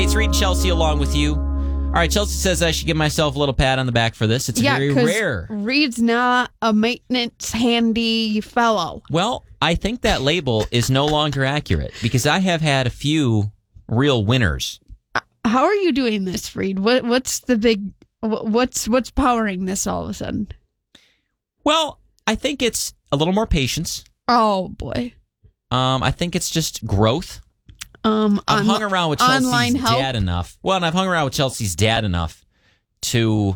Hey, it's Reed and Chelsea along with you. All right, Chelsea says I should give myself a little pat on the back for this. It's very rare. Reed's not a maintenance handy fellow. Well, I think that label is no longer accurate because I have had a few real winners. How are you doing this, Reed? What's the big? What's powering this all of a sudden? Well, I think it's a little more patience. Oh boy. I think it's just growth. I've hung around with Chelsea's dad enough. Well, and I've hung around with Chelsea's dad enough to,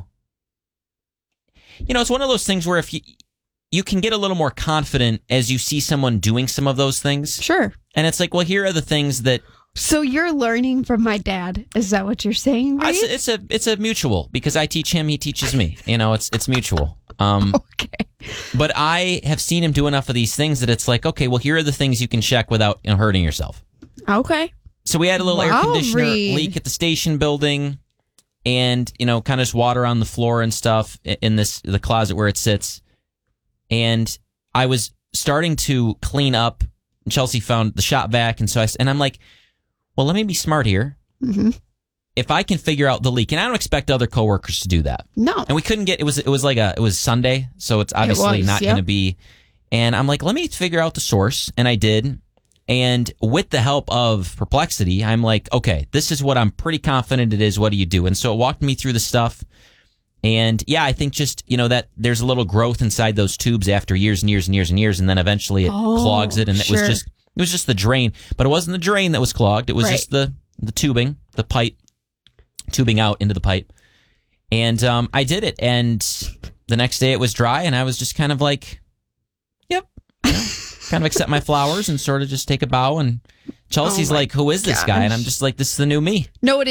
it's one of those things where if you can get a little more confident as you see someone doing some of those things. Sure. And it's like, well, here are the things that. So you're learning from my dad. Is that what you're saying, Reed? It's a mutual because I teach him, he teaches me. It's mutual. Okay. But I have seen him do enough of these things that it's like, okay, well, here are the things you can check without hurting yourself. Okay. So we had a little air conditioner leak at the station building and, kind of just water on the floor and stuff in the closet where it sits. And I was starting to clean up. Chelsea found the shop vac. And I'm like, well, let me be smart here. Mm-hmm. If I can figure out the leak, and I don't expect other coworkers to do that. No. And we couldn't get, it was Sunday. So it's obviously not going to be. And I'm like, let me figure out the source. And I did. And with the help of Perplexity, I'm like, okay, this is what I'm pretty confident it is. What do you do? And so it walked me through the stuff. And yeah, I think just, that there's a little growth inside those tubes after years and years and years and years. And then eventually it clogs it. And it was just the drain. But it wasn't the drain that was clogged. It was just the tubing, the pipe, tubing out into the pipe. And I did it. And the next day it was dry. And I was just kind of like, yep. Kind of accept my flowers and sort of just take a bow. And Chelsea's like, who is this guy? And I'm just like, this is the new me. No, it